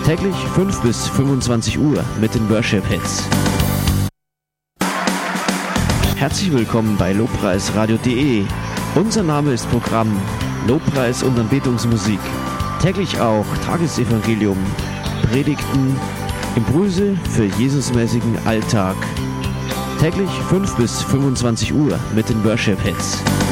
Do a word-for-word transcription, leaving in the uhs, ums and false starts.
Täglich fünf bis fünfundzwanzig Uhr mit den Worship-Hits. Herzlich willkommen bei Lobpreisradio punkt de. Unser Name ist Programm Lobpreis und Anbetungsmusik. Täglich auch Tagesevangelium, Predigten, Impulse für Jesusmäßigen Alltag. Täglich fünf bis fünfundzwanzig Uhr mit den Worship-Hits.